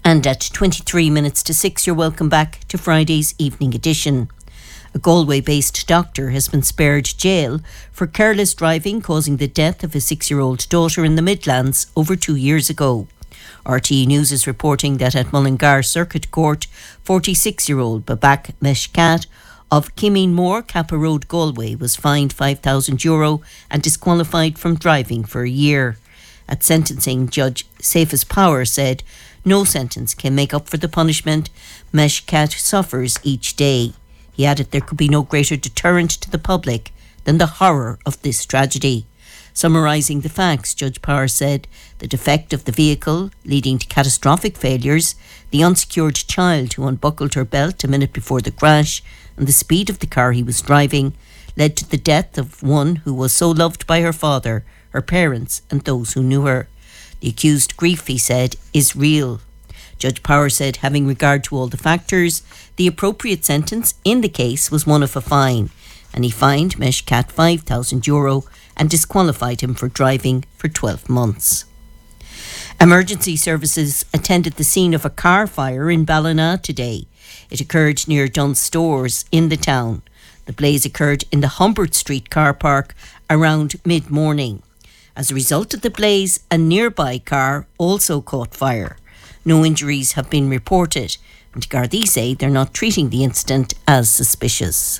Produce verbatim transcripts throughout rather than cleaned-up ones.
And at twenty-three minutes to six, you're welcome back to Friday's evening edition. A Galway-based doctor has been spared jail for careless driving causing the death of his six-year-old daughter in the Midlands over two years ago. R T E News is reporting that at Mullingar Circuit Court, forty-six-year-old Babak Meshkat of Kimeen Kappa Road, Galway, was fined five thousand euro and disqualified from driving for a year. At sentencing, Judge Cephas Power said no sentence can make up for the punishment Meshkat suffers each day. He added there could be no greater deterrent to the public than the horror of this tragedy. Summarising the facts, Judge Power said the defect of the vehicle leading to catastrophic failures, the unsecured child who unbuckled her belt a minute before the crash, and the speed of the car he was driving led to the death of one who was so loved by her father, her parents and those who knew her. The accused grief, he said, is real. Judge Power said, having regard to all the factors, the appropriate sentence in the case was one of a fine, and he fined Meshkat five thousand euro and disqualified him for driving for twelve months. Emergency services attended the scene of a car fire in Ballina today. It occurred near Dunnes Stores in the town. The blaze occurred in the Humbert Street car park around mid-morning. As a result of the blaze, a nearby car also caught fire. No injuries have been reported, and Gardaí say they're not treating the incident as suspicious.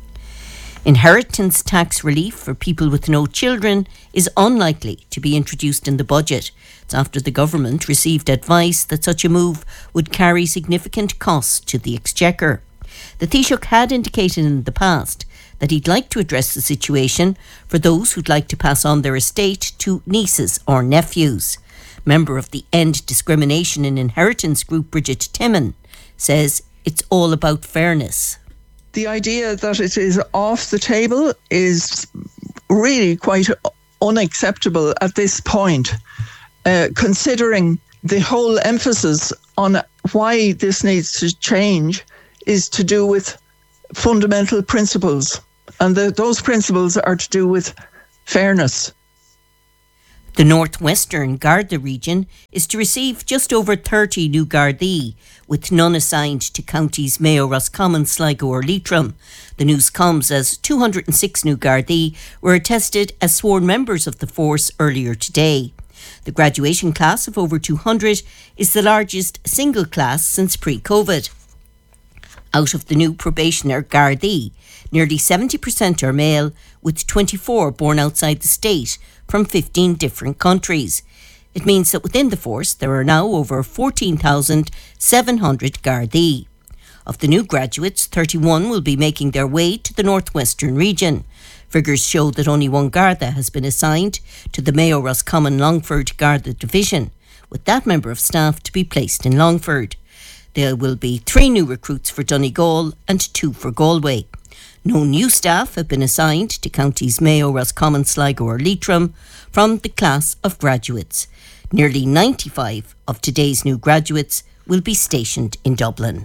Inheritance tax relief for people with no children is unlikely to be introduced in the budget. It's after the government received advice that such a move would carry significant costs to the Exchequer. The Taoiseach had indicated in the past that he'd like to address the situation for those who'd like to pass on their estate to nieces or nephews. Member of the End Discrimination in Inheritance group, Bridget Timon, says it's all about fairness. The idea that it is off the table is really quite unacceptable at this point, uh, considering the whole emphasis on why this needs to change is to do with fundamental principles. And the, those principles are to do with fairness. The northwestern Garda region is to receive just over thirty new Gardaí, with none assigned to counties Mayo, Roscommon, Sligo or Leitrim. The news comes as two hundred six new Gardaí were attested as sworn members of the force earlier today. The graduation class of over two hundred is the largest single class since pre-COVID. Out of the new probationer Gardaí, nearly seventy percent are male, with twenty-four born outside the state from fifteen different countries. It means that within the force there are now over fourteen thousand seven hundred Gardaí. Of the new graduates, thirty-one will be making their way to the northwestern region. Figures show that only one Garda has been assigned to the Mayo Roscommon Longford Garda division, with that member of staff to be placed in Longford. There will be three new recruits for Donegal and two for Galway. No new staff have been assigned to counties Mayo, Roscommon, Sligo or Leitrim from the class of graduates. Nearly ninety-five of today's new graduates will be stationed in Dublin.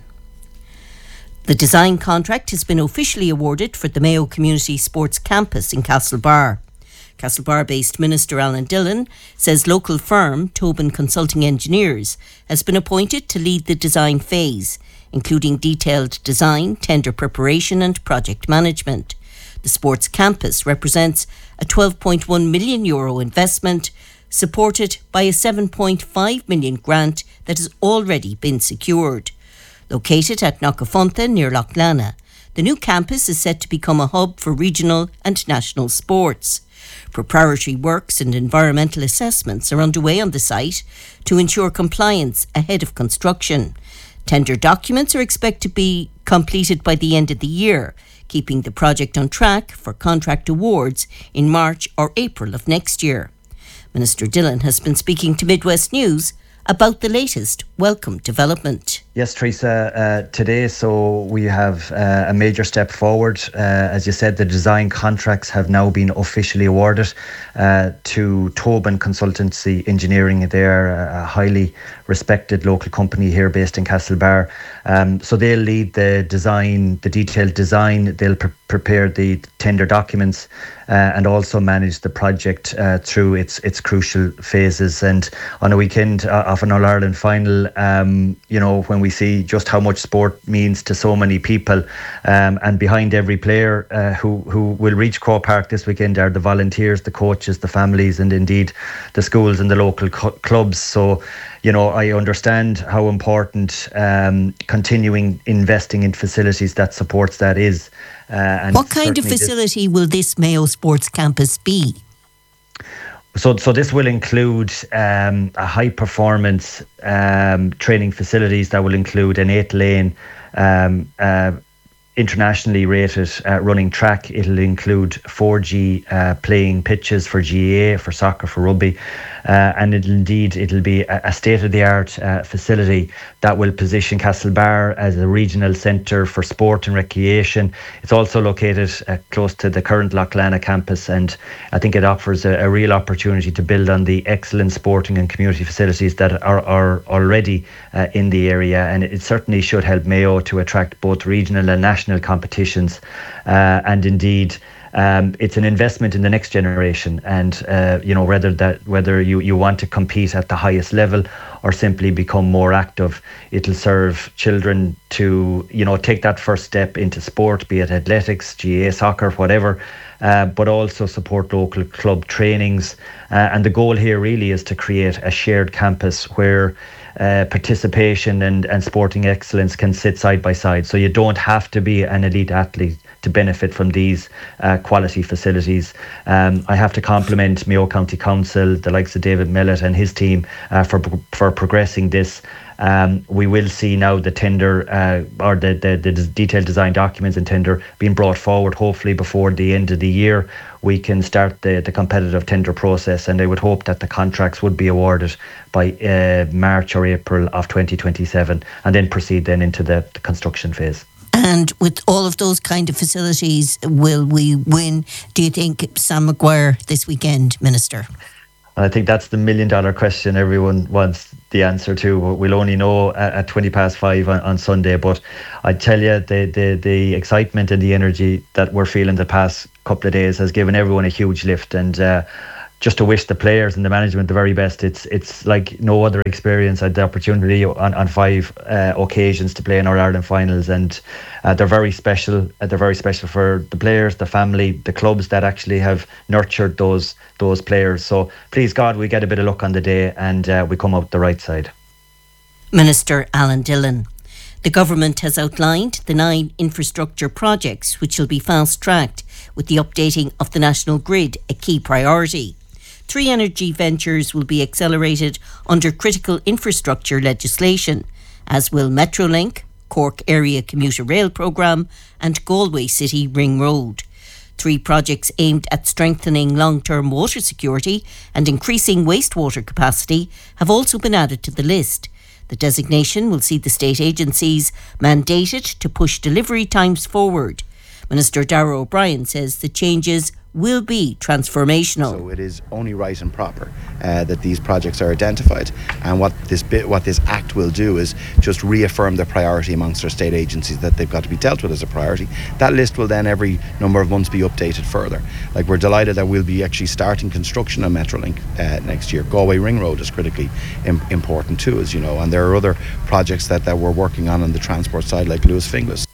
The design contract has been officially awarded for the Mayo Community Sports Campus in Castlebar. Castlebar-based Minister Alan Dillon says local firm Tobin Consulting Engineers has been appointed to lead the design phase, including detailed design, tender preparation and project management. The sports campus represents a twelve point one million euro investment supported by a seven point five million grant that has already been secured. Located at Knockafonta near Loughlana, the new campus is set to become a hub for regional and national sports. Preparatory works and environmental assessments are underway on the site to ensure compliance ahead of construction. Tender documents are expected to be completed by the end of the year, keeping the project on track for contract awards in March or April of next year. Minister Dillon has been speaking to Midwest News about the latest welcome development. Yes, Teresa, uh, today, so we have uh, a major step forward. Uh, as you said, the design contracts have now been officially awarded uh, to Tobin Consultancy Engineering. They are a highly respected local company here based in Castlebar. Um, so they'll lead the design, the detailed design, they'll pre- prepare the tender documents uh, and also manage the project uh, through its its crucial phases. And on a weekend uh, of an All-Ireland final, um, you know, when we see just how much sport means to so many people, um, and behind every player uh, who, who will reach Croke Park this weekend are the volunteers, the coaches, the families, and indeed the schools and the local co- clubs. So, you know, I understand how important um, continuing investing in facilities that supports that is. Uh, and what kind of facility this, will this Mayo Sports Campus be? So, so this will include um, a high performance um, training facilities that will include an eight lane um, uh, internationally rated uh, running track. It'll include four G uh, playing pitches for G A A, for soccer, for rugby. Uh, and it'll indeed, it'll be a, a state-of-the-art uh, facility that will position Castlebar as a regional centre for sport and recreation. It's also located uh, close to the current Loughlana campus, and I think it offers a, a real opportunity to build on the excellent sporting and community facilities that are, are already uh, in the area. And it certainly should help Mayo to attract both regional and national competitions. Uh, and indeed, Um, it's an investment in the next generation, and uh, you know, whether that whether you, you want to compete at the highest level or simply become more active, it'll serve children to, you know, take that first step into sport, be it athletics, G A A, soccer, whatever, uh, but also support local club trainings. Uh, and the goal here really is to create a shared campus where uh, participation and, and sporting excellence can sit side by side. So you don't have to be an elite athlete to benefit from these uh, quality facilities. Um, I have to compliment Mayo County Council, the likes of David Mellett and his team uh, for for progressing this. Um, we will see now the tender uh, or the, the, the detailed design documents and tender being brought forward. Hopefully before the end of the year, we can start the, the competitive tender process, and I would hope that the contracts would be awarded by uh, March or April of twenty twenty-seven, and then proceed then into the, the construction phase. And with all of those kind of facilities, will we win, do you think, Sam Maguire this weekend, Minister? I think that's the million dollar question everyone wants the answer to. We'll only know at, at twenty past five on, on Sunday, but I tell you, the, the, the excitement and the energy that we're feeling the past couple of days has given everyone a huge lift. And uh, just to wish the players and the management the very best. It's it's like no other experience. I had the opportunity on, on five uh, occasions to play in our Ireland finals, and uh, they're very special. Uh, they're very special for the players, the family, the clubs that actually have nurtured those those players. So please God, we get a bit of luck on the day and uh, we come out the right side. Minister Alan Dillon. The government has outlined the nine infrastructure projects which will be fast-tracked, with the updating of the national grid a key priority. Three energy ventures will be accelerated under critical infrastructure legislation, as will Metrolink, Cork Area Commuter Rail Programme and Galway City Ring Road. Three projects aimed at strengthening long-term water security and increasing wastewater capacity have also been added to the list. The designation will see the state agencies mandated to push delivery times forward. Minister Darragh O'Brien says the changes will be transformational. So it is only right and proper uh, that these projects are identified, and what this bit, what this act will do is just reaffirm the priority amongst our state agencies that they've got to be dealt with as a priority. That list will then every number of months be updated further. Like, we're delighted that we'll be actually starting construction on Metrolink uh, next year. Galway Ring Road is critically im- important too, as you know, and there are other projects that, that we're working on on the transport side, like Lewis Finglas.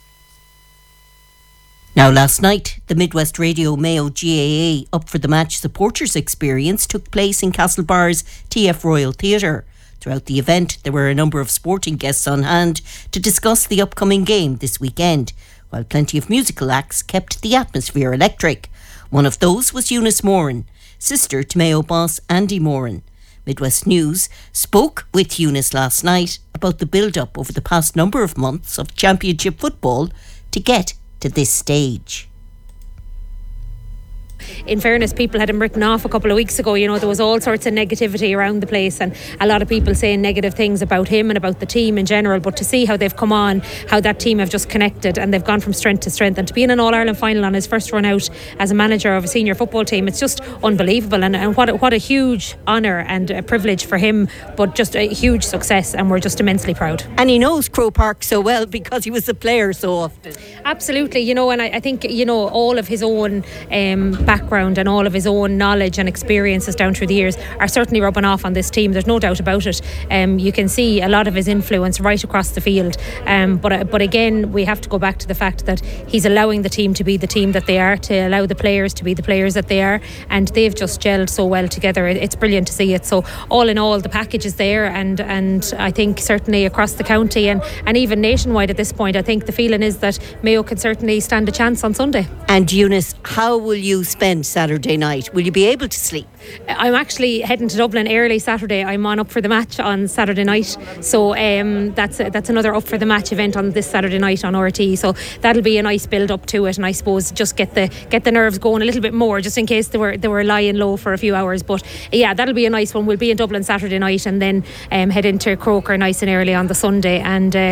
Now, last night, the Midwest Radio Mayo G A A Up for the Match supporters experience took place in Castlebar's T F Royal Theatre. Throughout the event, there were a number of sporting guests on hand to discuss the upcoming game this weekend, while plenty of musical acts kept the atmosphere electric. One of those was Eunice Moran, sister to Mayo boss Andy Moran. Midwest News spoke with Eunice last night about the build-up over the past number of months of championship football to get to this stage. In fairness, people had him written off a couple of weeks ago. You know, there was all sorts of negativity around the place and a lot of people saying negative things about him and about the team in general. But to see how they've come on, how that team have just connected and they've gone from strength to strength, and to be in an All-Ireland final on his first run out as a manager of a senior football team, it's just unbelievable. And, and what, a, what a huge honour and a privilege for him, but just a huge success, and we're just immensely proud. And he knows Croke Park so well because he was a player so often. Absolutely, you know, and I, I think, you know, all of his own um, background and all of his own knowledge and experiences down through the years are certainly rubbing off on this team. There's no doubt about it. Um, you can see a lot of his influence right across the field. Um, but but again, we have to go back to the fact that he's allowing the team to be the team that they are, to allow the players to be the players that they are, and they've just gelled so well together. It's brilliant to see it. So all in all, the package is there, and and I think certainly across the county and, and even nationwide at this point, I think the feeling is that Mayo can certainly stand a chance on Sunday. And Eunice, how will you spend Saturday night? Will you be able to sleep? I'm actually heading to Dublin early Saturday. I'm on Up for the Match on Saturday night, so um, that's that's another Up for the Match event on this Saturday night on R T. So that'll be a nice build up to it, and I suppose just get the get the nerves going a little bit more, just in case they were they were lying low for a few hours. But yeah, that'll be a nice one. We'll be in Dublin Saturday night and then um, head into Croker nice and early on the Sunday. And uh,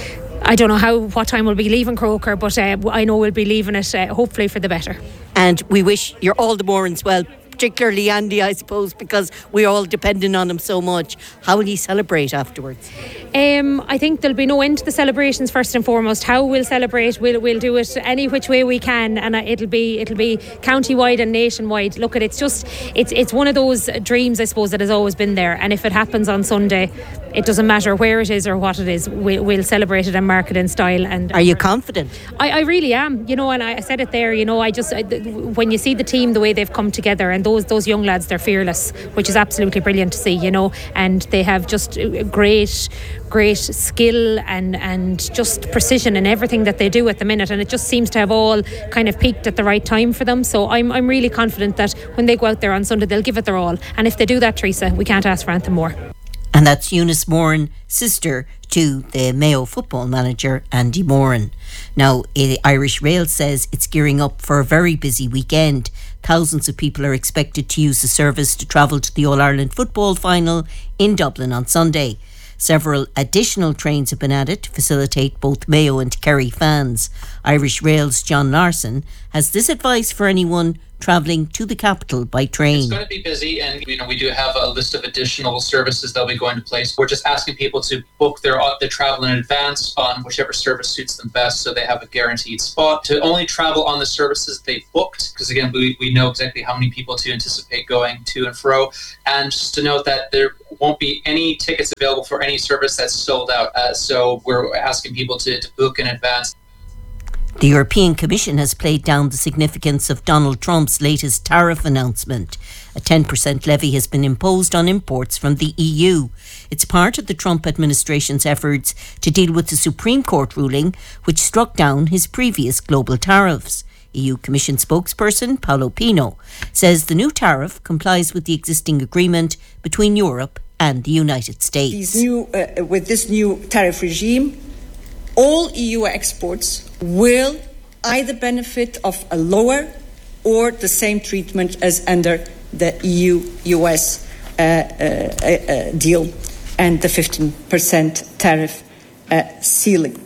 I don't know how what time we'll be leaving Croker, but uh, I know we'll be leaving it uh, hopefully for the better. And we wish you're all the Morans well, particularly Andy, I suppose, because we're all dependent on him so much. How will he celebrate afterwards? Um, I think there'll be no end to the celebrations. First and foremost, how we'll celebrate, we'll we'll do it any which way we can, and it'll be it'll be county-wide and nationwide. Look, at it's just it's it's one of those dreams, I suppose, that has always been there. And if it happens on Sunday, it doesn't matter where it is or what it is. We'll, we'll celebrate it and mark it in style. And are you confident? I, I really am. You know, and I said it there. You know, I just I, when you see the team, the way they've come together, and those those young lads, they're fearless, which is absolutely brilliant to see. You know, and they have just great. great skill and and just precision in everything that they do at the minute, and it just seems to have all kind of peaked at the right time for them. So I'm I'm really confident that when they go out there on Sunday, they'll give it their all, and if they do that, Teresa, we can't ask for anything more. And that's Eunice Moran, sister to the Mayo football manager Andy Moran. Now, the Irish Rail says it's gearing up for a very busy weekend. Thousands of people are expected to use the service to travel to the All-Ireland football final in Dublin on Sunday. Several additional trains have been added to facilitate both Mayo and Kerry fans. Irish Rail's John Larson has this advice for anyone travelling to the capital by train. It's going to be busy, and you know we do have a list of additional services that will be going to place. We're just asking people to book their their travel in advance on whichever service suits them best, so they have a guaranteed spot. To only travel on the services they've booked, because again we, we know exactly how many people to anticipate going to and fro. And just to note that there won't be any tickets available for any service that's sold out. Uh, so we're asking people to, to book in advance. The European Commission has played down the significance of Donald Trump's latest tariff announcement. A ten percent levy has been imposed on imports from the E U. It's part of the Trump administration's efforts to deal with the Supreme Court ruling, which struck down his previous global tariffs. E U Commission spokesperson Paolo Pino says the new tariff complies with the existing agreement between Europe and the United States. These new, uh, with this new tariff regime, all E U exports will either benefit of a lower or the same treatment as under the E U U S uh, uh, uh, deal and the fifteen percent tariff uh, ceiling.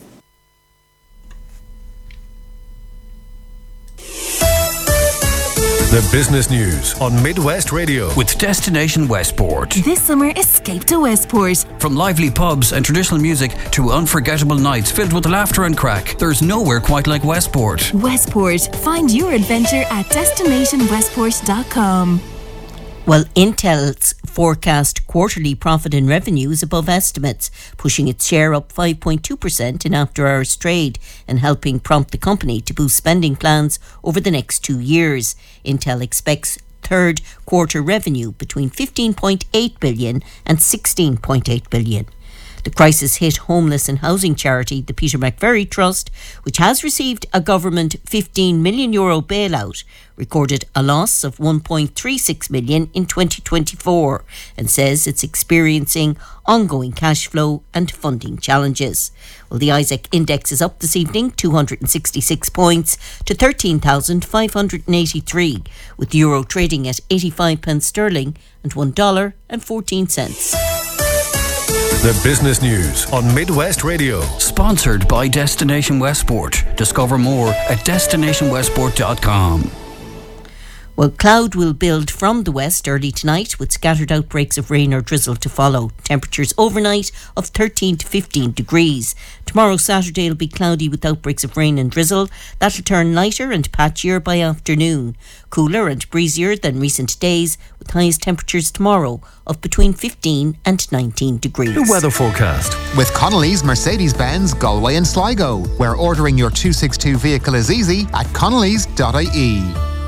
The business news on Midwest Radio with Destination Westport. This summer, escape to Westport. From lively pubs and traditional music to unforgettable nights filled with laughter and crack, there's nowhere quite like Westport. Westport. Find your adventure at destination westport dot com. Well, Intel's forecast quarterly profit and revenue is above estimates, pushing its share up five point two percent in after-hours trade and helping prompt the company to boost spending plans over the next two years. Intel expects third quarter revenue between fifteen point eight billion and sixteen point eight billion. The crisis-hit homeless and housing charity, the Peter McVerry Trust, which has received a government fifteen million euro bailout, recorded a loss of one point three six million in twenty twenty-four and says it's experiencing ongoing cash flow and funding challenges. Well, the Isaac Index is up this evening two hundred sixty-six points to thirteen thousand five hundred eighty-three, with euro trading at eighty-five pence sterling and one dollar and fourteen cents. The business news on Midwest Radio. Sponsored by Destination Westport. Discover more at destination westport dot com. Well, cloud will build from the west early tonight with scattered outbreaks of rain or drizzle to follow. Temperatures overnight of thirteen to fifteen degrees. Tomorrow, Saturday, will be cloudy with outbreaks of rain and drizzle. That'll turn lighter and patchier by afternoon. Cooler and breezier than recent days, with highest temperatures tomorrow of between fifteen and nineteen degrees. The weather forecast. With Connolly's Mercedes-Benz Galway and Sligo, where ordering your two sixty-two vehicle is easy at connellys dot I E.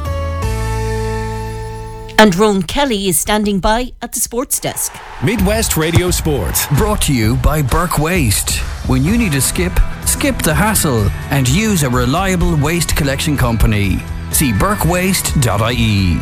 And Rowan Kelly is standing by at the sports desk. Midwest Radio Sport. Brought to you by Burke Waste. When you need a skip, skip the hassle and use a reliable waste collection company. See burke waste dot I E.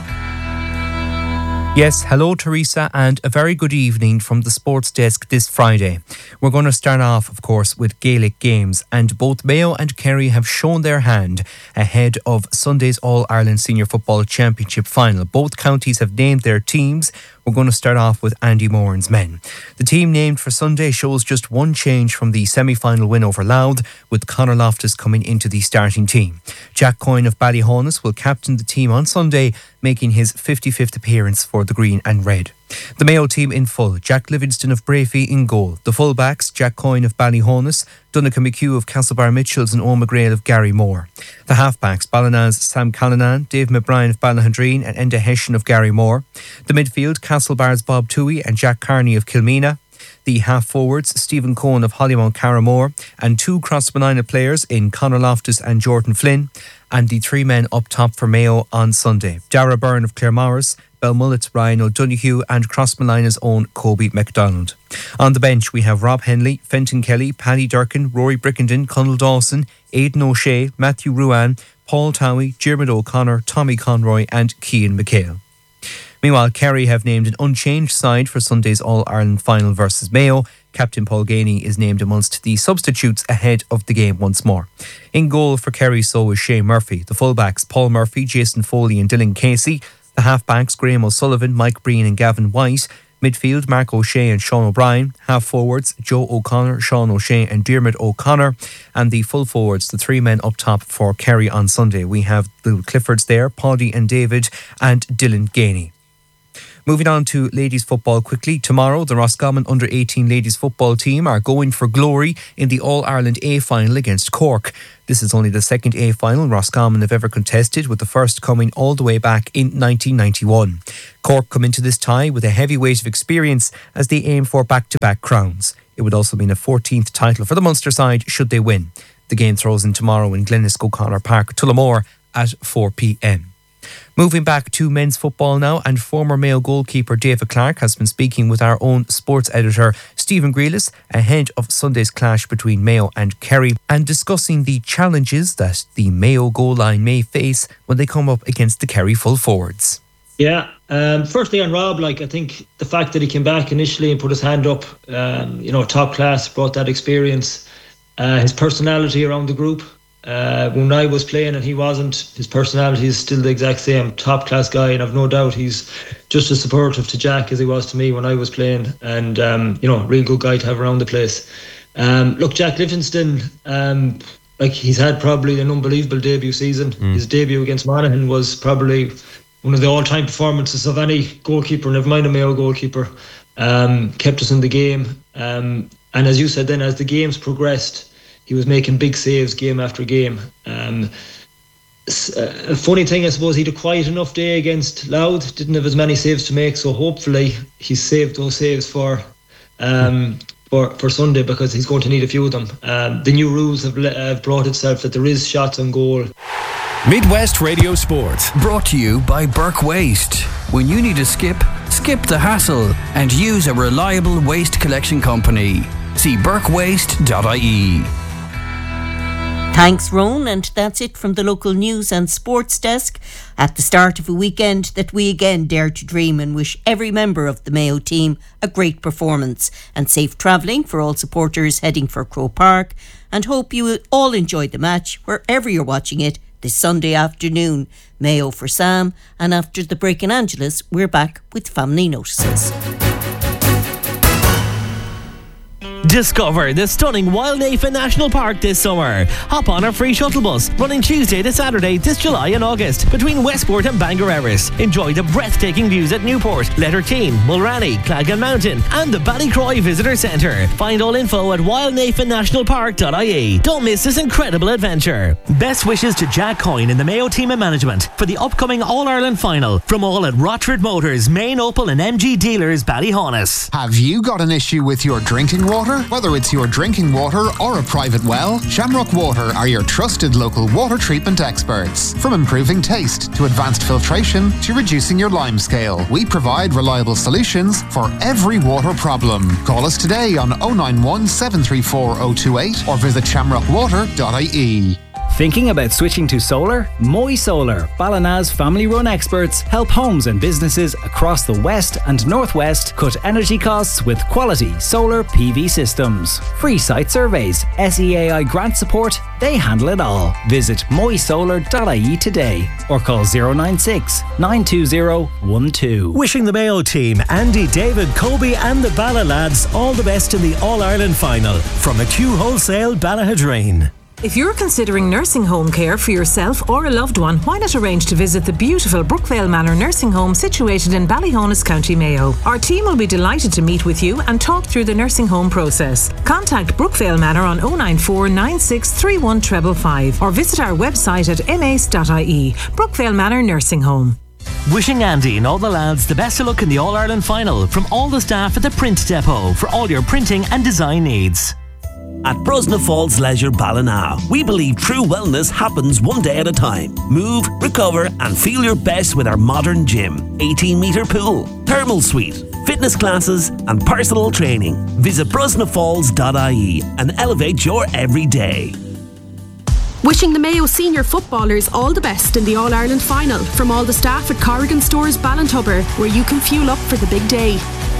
Yes, hello Teresa, and a very good evening from the sports desk this Friday. We're going to start off, of course, with Gaelic games, and both Mayo and Kerry have shown their hand ahead of Sunday's All-Ireland Senior Football Championship final. Both counties have named their teams. We're going to start off with Andy Moran's men. The team named for Sunday shows just one change from the semi-final win over Louth, with Conor Loftus coming into the starting team. Jack Coyne of Ballyhaunis will captain the team on Sunday, making his fifty-fifth appearance for the Green and Red. The Mayo team in full: Jack Livingston of Brafey in goal. The fullbacks: Jack Coyne of Ballyhaunis, Donncha McHugh of Castlebar Mitchells and Eoin McGrail of Gary Moore. The halfbacks: Ballinan's Sam Callanan, Dave McBrien of Ballahadreen and Enda Hessian of Gary Moore. The midfield: Castlebar's Bob Toohey and Jack Carney of Kilmeena. The half-forwards: Stephen Cohen of Hollymount Carramore, and two Crossmanina players in Conor Loftus and Jordan Flynn. And the three men up top for Mayo on Sunday: Dara Byrne of Claremorris, Belmullet's Brian O'Donoghue and Crossmanina's own Kobe MacDonald. On the bench we have Rob Henley, Fenton Kelly, Paddy Durkin, Rory Brickenden, Conal Dawson, Aidan O'Shea, Matthew Ruan, Paul Towie, Jeremy O'Connor, Tommy Conroy and Cian McHale. Meanwhile, Kerry have named an unchanged side for Sunday's All-Ireland final versus Mayo. Captain Paul Ganey is named amongst the substitutes ahead of the game once more. In goal for Kerry, so is Shane Murphy. The fullbacks: Paul Murphy, Jason Foley and Dylan Casey. The halfbacks: Graham O'Sullivan, Mike Breen and Gavin White. Midfield: Mark O'Shea and Sean O'Brien. Half-forwards: Joe O'Connor, Sean O'Shea and Diarmuid O'Connor. And the full forwards, the three men up top for Kerry on Sunday. We have the Cliffords there, Paddy and David and Dylan Ganey. Moving on to ladies football quickly. Tomorrow, the Roscommon under eighteen ladies football team are going for glory in the All-Ireland A final against Cork. This is only the second A final Roscommon have ever contested, with the first coming all the way back in nineteen ninety-one. Cork come into this tie with a heavy weight of experience as they aim for back-to-back crowns. It would also mean a fourteenth title for the Munster side should they win. The game throws in tomorrow in Glennisk O'Connor Park, Tullamore at four p.m. Moving back to men's football now, and former Mayo goalkeeper David Clark has been speaking with our own sports editor Stephen Grealis ahead of Sunday's clash between Mayo and Kerry, and discussing the challenges that the Mayo goal line may face when they come up against the Kerry full forwards. Yeah, um, firstly on Rob, like I think the fact that he came back initially and put his hand up, um, you know, top class, brought that experience, uh, his personality around the group. Uh, when I was playing and he wasn't, his personality is still the exact same. Top class guy, and I've no doubt he's just as supportive to Jack as he was to me when I was playing, and um, you know, real good guy to have around the place. Um, look, Jack Livingston, um, like he's had probably an unbelievable debut season. Mm. His debut against Monaghan was probably one of the all-time performances of any goalkeeper, never mind a Mayo goalkeeper. Um, kept us in the game, um, and as you said, then as the games progressed, he was making big saves game after game. Um, a funny thing, I suppose, he had a quiet enough day against Louth, didn't have as many saves to make, so hopefully he's saved those saves for um, for, for Sunday, because he's going to need a few of them. Um, the new rules have, have brought itself that there is shots on goal. Midwest Radio Sport. Brought to you by Burke Waste. When you need a skip, skip the hassle and use a reliable waste collection company. See burke waste dot I E. Thanks, Roan, and that's it from the local news and sports desk at the start of a weekend that we again dare to dream and wish every member of the Mayo team a great performance and safe travelling for all supporters heading for Croke Park, and hope you all enjoyed the match wherever you're watching it this Sunday afternoon. Mayo for Sam, and after the break in Angeles, we're back with Family Notices. Discover the stunning Wildnafa National Park this summer. Hop on our free shuttle bus running Tuesday to Saturday this July and August between Westport and Bangor Erris. Enjoy the breathtaking views at Newport, Letterkeene, Mulranny, Clagan Mountain and the Ballycroy Visitor Centre. Find all info at wildnafa national park dot I E. Don't miss this incredible adventure. Best wishes to Jack Coyne and the Mayo team and management for the upcoming All-Ireland final from all at Rochford Motors, Main Opel and M G Dealers Ballyhaunis. Have you got an issue with your drinking water? Whether it's your drinking water or a private well, Shamrock Water are your trusted local water treatment experts. From improving taste to advanced filtration to reducing your lime scale, we provide reliable solutions for every water problem. Call us today on oh nine one, seven three four, oh two eight or visit shamrock water dot I E. Thinking about switching to solar? Moy Solar, Ballina's family-run experts, help homes and businesses across the west and northwest cut energy costs with quality solar P V systems. Free site surveys, S E A I grant support, they handle it all. Visit moy solar dot I E today or call oh nine six, nine two oh, one two. Wishing the Mayo team, Andy, David, Kobe and the Balla lads all the best in the All-Ireland final. From McHugh Wholesale, Ballahadrine. If you're considering nursing home care for yourself or a loved one, why not arrange to visit the beautiful Brookvale Manor Nursing Home situated in Ballyhaunis, County Mayo. Our team will be delighted to meet with you and talk through the nursing home process. Contact Brookvale Manor on oh nine four, nine six three one five five five or visit our website at m a c e dot I E. Brookvale Manor Nursing Home. Wishing Andy and all the lads the best of luck in the All-Ireland final from all the staff at the Print Depot for all your printing and design needs. At Brosna Falls Leisure Ballina, we believe true wellness happens one day at a time. Move, recover and feel your best with our modern gym, eighteen metre pool, thermal suite, fitness classes and personal training. Visit brosna falls dot I E and elevate your everyday. Wishing the Mayo senior footballers all the best in the All-Ireland final from all the staff at Corrigan Stores Ballintubber, where you can fuel up for the big day.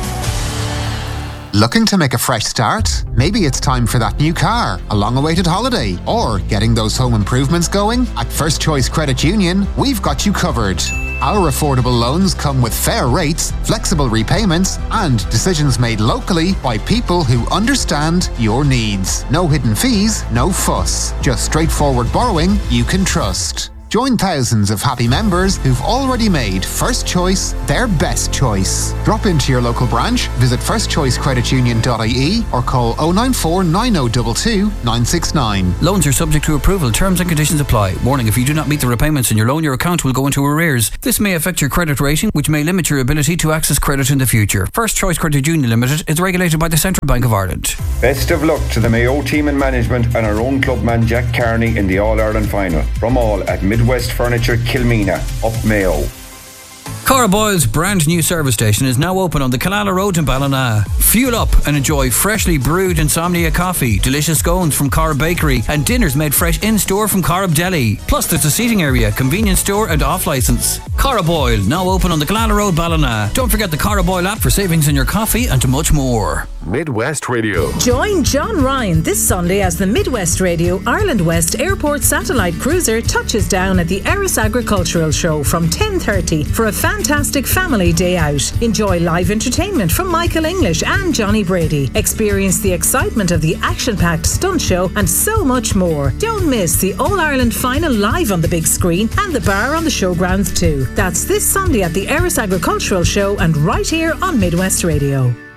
Looking to make a fresh start? Maybe it's time for that new car, a long-awaited holiday, or getting those home improvements going? At First Choice Credit Union, we've got you covered. Our affordable loans come with fair rates, flexible repayments, and decisions made locally by people who understand your needs. No hidden fees, no fuss. Just straightforward borrowing you can trust. Join thousands of happy members who've already made First Choice their best choice. Drop into your local branch, visit first choice credit union dot I E or call oh nine four, nine oh two two, nine six nine. Loans are subject to approval. Terms and conditions apply. Warning, if you do not meet the repayments in your loan, your account will go into arrears. This may affect your credit rating, which may limit your ability to access credit in the future. First Choice Credit Union Limited is regulated by the Central Bank of Ireland. Best of luck to the Mayo team and management and our own clubman Jack Carney in the All-Ireland final. From all at Midwest Furniture Kilmena, up Mayo. Cara Boyle's brand new service station is now open on the Killala Road in Ballina. Fuel up and enjoy freshly brewed Insomnia coffee, delicious scones from Cara Bakery and dinners made fresh in-store from Corrib Deli. Plus there's a seating area, convenience store and off-licence. Cara Boyle, now open on the Killala Road, Ballina. Don't forget the Cara Boyle app for savings in your coffee and much more. Midwest Radio. Join John Ryan this Sunday as the Midwest Radio Ireland West Airport Satellite Cruiser touches down at the Erris Agricultural Show from ten thirty for a fantastic family day out. Enjoy live entertainment from Michael English and Johnny Brady. Experience the excitement of the action-packed stunt show and so much more. Don't miss the All-Ireland final live on the big screen and the bar on the showgrounds too. That's this Sunday at the Erris Agricultural Show and right here on Midwest Radio.